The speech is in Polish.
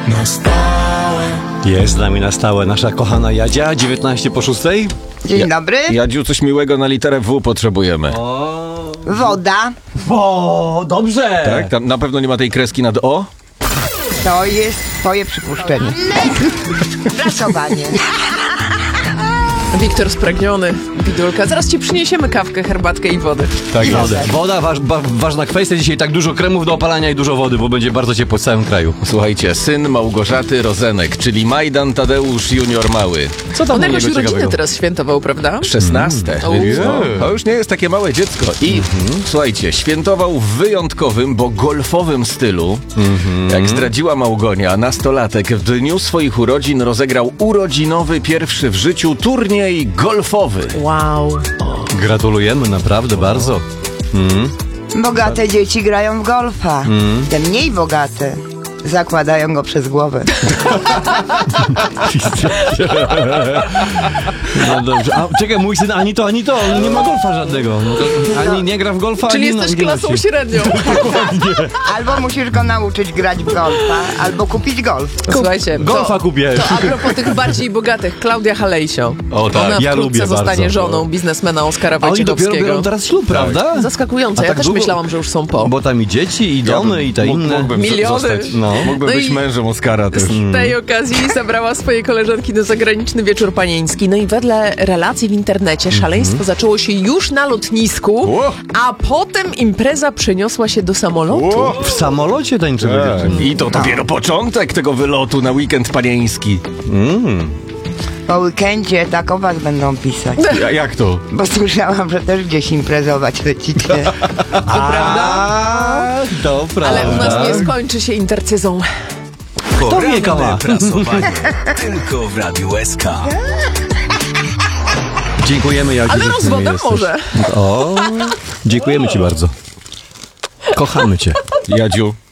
na stałe. Jest z nami na stałe nasza kochana Jadzia, 19:06. Dzień dobry. Jadziu, coś miłego na literę W potrzebujemy. Woda. O, dobrze! Tak? Tam na pewno nie ma tej kreski nad O? To jest twoje przypuszczenie. Prasowanie. Wiktor spragniony, Bidulka. Zaraz ci przyniesiemy kawkę, herbatkę i wodę. Tak, I wodę. woda, ważna kwestia. Dzisiaj tak dużo kremów do opalania i dużo wody, bo będzie bardzo ciepło w całym kraju. Słuchajcie, syn Małgorzaty Rozenek, czyli Majdan Tadeusz junior mały. Co tam On u jakoś niego urodziny ciekawego? teraz świętował, prawda? 16. O. To już nie jest takie małe dziecko. I słuchajcie, świętował w wyjątkowym, bo golfowym stylu. Jak zdradziła Małgonia, nastolatek w dniu swoich urodzin rozegrał urodzinowy, pierwszy w życiu turniej golfowy. Wow. Gratulujemy, naprawdę bardzo. Bogate dzieci grają w golfa. Te mniej bogate zakładają go przez głowę. No dobrze. A czekaj, mój syn ani to, on nie ma golfa żadnego. No to ani nie gra w golfa, Czyli ani jesteś nie klasą nosi. średnią. Albo musisz go nauczyć grać w golfa, albo kupić golf. Słuchajcie, Golfa kupię. to a propos tych bardziej bogatych, Klaudia Halejsio. O tak, Ona ja wkrótce lubię zostanie bardzo. żoną biznesmena Oskara A oni dopiero Wojciechowskiego. biorą teraz ślub, prawda? Zaskakujące, A ja tak też długo- myślałam, że już są po. Bo tam i dzieci, i domy, i te inne. Mógłbym Miliony. zostać. No. Mógłbym No być i- mężem Oskara też. Z tej okazji zabrała swoje koleżanki na zagraniczny wieczór panieński. No i wedle relacji w internecie szaleństwo zaczęło się już na lotnisku, Ło! a potem impreza przeniosła się do samolotu. O! W samolocie tańczyły dziewczyny. I to dopiero początek tego wylotu na weekend panieński. Po weekendzie tak o was będą pisać. Jak to? Bo słyszałam, że też gdzieś imprezować lecicie. To prawda. Ale u nas nie skończy się intercyzą. Kto wie, kama? Prasowanie tylko w Radiu SK. Dziękujemy, Jadziu, Ale że z nami rozwodem jesteś. może. O, dziękujemy ci bardzo. Kochamy cię. Jadziu,